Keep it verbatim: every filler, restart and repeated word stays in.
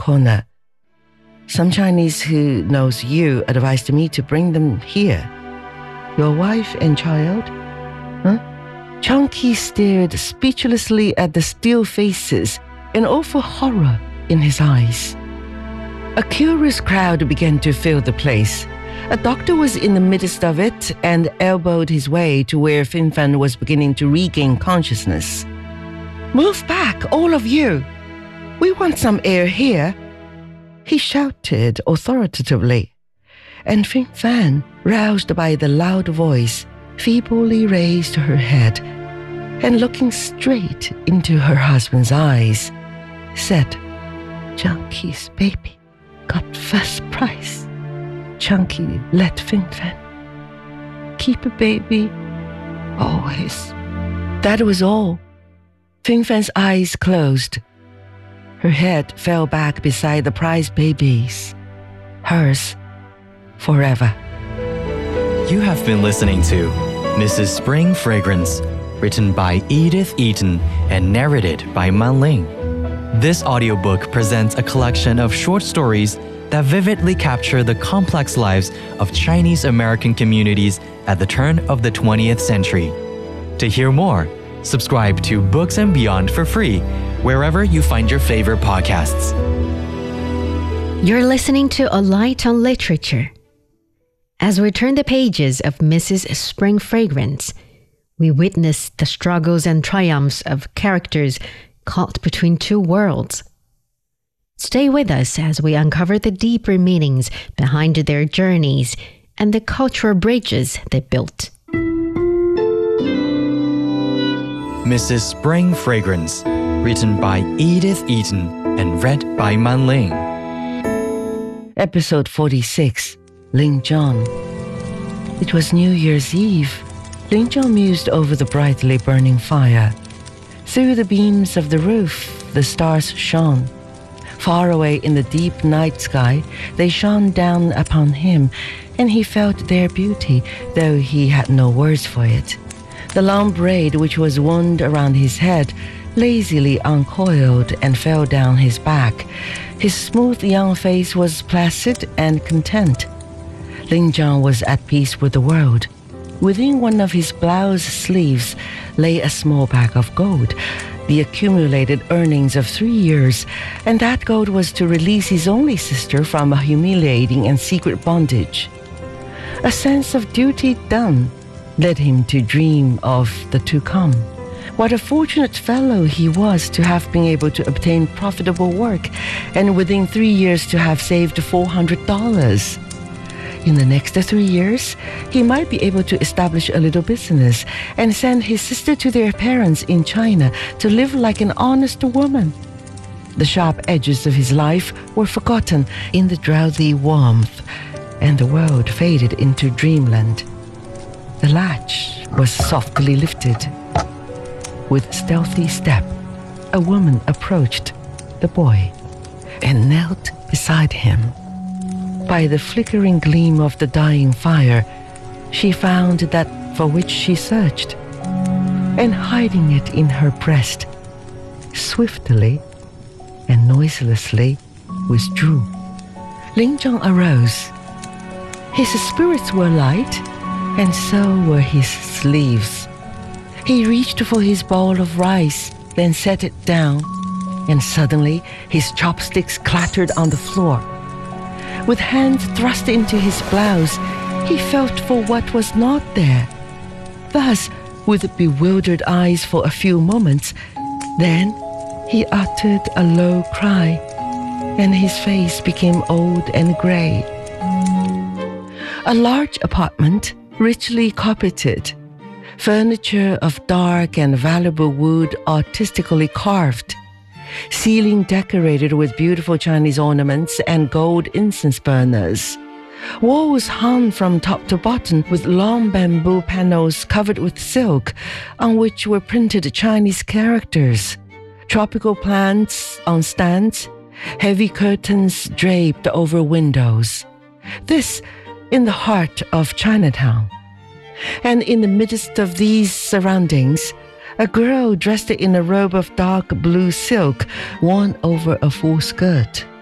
corner. Some Chinese who knows you advised me to bring them here. Your wife and child? Huh? Chunky stared speechlessly at the still faces, an awful horror in his eyes. A curious crowd began to fill the place. A doctor was in the midst of it and elbowed his way to where Fin Fan was beginning to regain consciousness. "Move back, all of you! We want some air here," he shouted authoritatively. And Fin Fan, roused by the loud voice, feebly raised her head and, looking straight into her husband's eyes, said, "Chunky's baby got first prize. Chunky let Fin Fan keep a baby always." That was all. Fin Fan's eyes closed. Her head fell back beside the prize babies, hers forever. You have been listening to Missus Spring Fragrance, written by Edith Eaton and narrated by Man Ling. This audiobook presents a collection of short stories that vividly capture the complex lives of Chinese American communities at the turn of the twentieth century. To hear more, subscribe to Books and Beyond for free wherever you find your favorite podcasts. You're listening to A Light on Literature. As we turn the pages of Missus Spring Fragrance, we witness the struggles and triumphs of characters caught between two worlds. Stay with us as we uncover the deeper meanings behind their journeys and the cultural bridges they built. Missus Spring Fragrance, written by Edith Eaton and read by Man Ling. Episode forty-six, Ling Zhong. It was New Year's Eve. Ling Zhong mused over the brightly burning fire. Through the beams of the roof, the stars shone. Far away in the deep night sky, they shone down upon him, and he felt their beauty, though he had no words for it. The long braid which was wound around his head lazily uncoiled and fell down his back. His smooth young face was placid and content. Ling Zhong was at peace with the world. Within one of his blouse sleeves lay a small bag of gold, the accumulated earnings of three years, and that gold was to release his only sister from a humiliating and secret bondage. A sense of duty done led him to dream of the to come. What a fortunate fellow he was to have been able to obtain profitable work, and within three years to have saved four hundred dollars. In the next three years, he might be able to establish a little business and send his sister to their parents in China to live like an honest woman. The sharp edges of his life were forgotten in the drowsy warmth, and the world faded into dreamland. The latch was softly lifted. With stealthy step, a woman approached the boy and knelt beside him. By the flickering gleam of the dying fire, she found that for which she searched, and hiding it in her breast, swiftly and noiselessly withdrew. Ling Zhong arose. His spirits were light, and so were his sleeves. He reached for his bowl of rice, then set it down, and suddenly his chopsticks clattered on the floor. With hands thrust into his blouse, he felt for what was not there. Thus, with bewildered eyes for a few moments, then he uttered a low cry, and his face became old and gray. A large apartment, richly carpeted, furniture of dark and valuable wood artistically carved, ceiling decorated with beautiful Chinese ornaments and gold incense burners. Walls hung from top to bottom with long bamboo panels covered with silk, on which were printed Chinese characters. Tropical plants on stands, heavy curtains draped over windows. This in the heart of Chinatown. And in the midst of these surroundings, a girl dressed in a robe of dark blue silk worn over a full skirt.